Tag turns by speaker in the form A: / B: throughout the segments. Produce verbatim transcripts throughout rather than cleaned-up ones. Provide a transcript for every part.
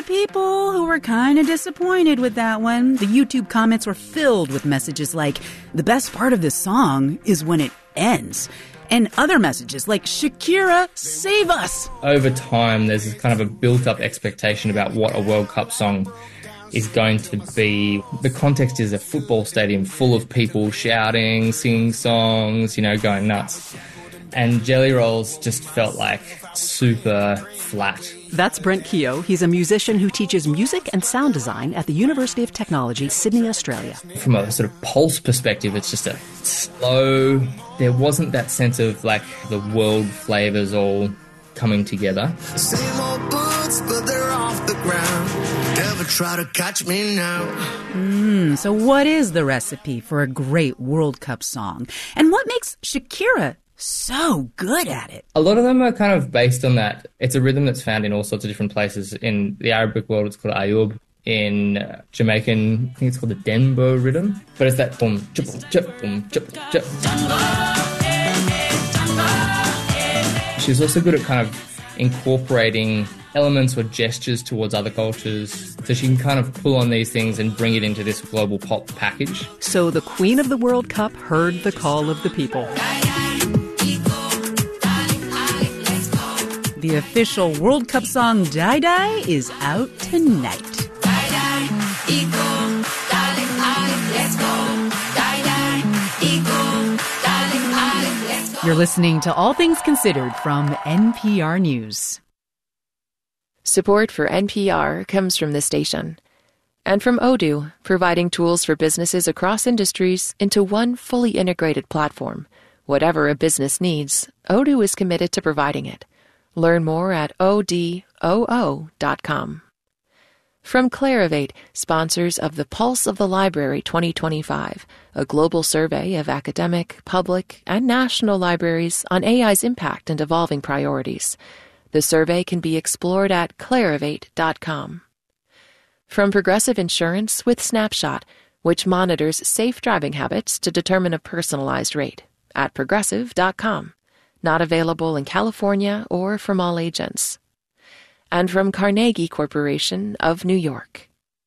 A: of people who were kind of disappointed with that one. The YouTube comments were filled with messages like, the best part of this song is when it ends. And other messages like, Shakira, save us!
B: Over time, there's this kind of a built-up expectation about what a World Cup song is going to be. The context is a football stadium full of people shouting, singing songs, you know, going nuts. And Jelly Rolls just felt like super flat.
C: That's Brent Keogh. He's a musician who teaches music and sound design at the University of Technology, Sydney, Australia.
B: From a sort of pulse perspective, it's just a slow... There wasn't that sense of, like, the world flavours all coming together.
D: Same old boots, but they're off the ground. Never try to catch me now.
A: Mm, so what is the recipe for a great World Cup song? And what makes Shakira so good at it?
B: A lot of them are kind of based on that. It's a rhythm that's found in all sorts of different places. In the Arabic world, it's called ayub. In uh, Jamaican, I think it's called the Denbo rhythm. But it's that boom, chup, chup, boom, chup, chup. She's also good at kind of incorporating elements or gestures towards other cultures. So she can kind of pull on these things and bring it into this global pop package.
C: So the Queen of the World Cup heard the call of the people.
A: The official World Cup song Die Die is out tonight. You're listening to All Things Considered from N P R News.
E: Support for N P R comes from this station and from Odoo, providing tools for businesses across industries into one fully integrated platform. Whatever a business needs, Odoo is committed to providing it. Learn more at O D O O dot com. From Clarivate, sponsors of the Pulse of the Library twenty twenty-five, a global survey of academic, public, and national libraries on A I's impact and evolving priorities. The survey can be explored at clarivate dot com. From Progressive Insurance with Snapshot, which monitors safe driving habits to determine a personalized rate, at progressive dot com. Not available in California or from all agents. And from Carnegie Corporation of New York.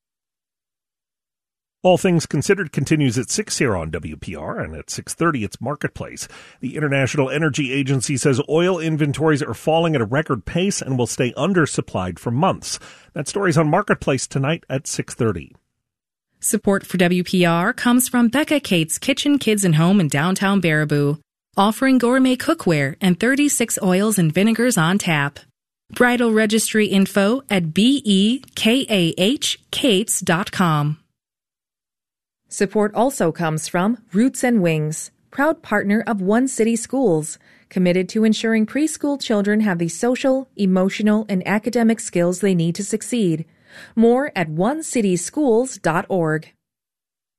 F: All Things Considered continues at six here on W P R, and at six thirty it's Marketplace. The International Energy Agency says oil inventories are falling at a record pace and will stay undersupplied for months. That story's on Marketplace tonight at six thirty.
G: Support for W P R comes from Becca Kate's Kitchen, Kids and Home in downtown Baraboo, offering gourmet cookware and thirty-six oils and vinegars on tap. Bridal registry info at B E K A H Kates dot com.
H: Support also comes from Roots and Wings, proud partner of One City Schools, committed to ensuring preschool children have the social, emotional, and academic skills they need to succeed. More at one city schools dot org.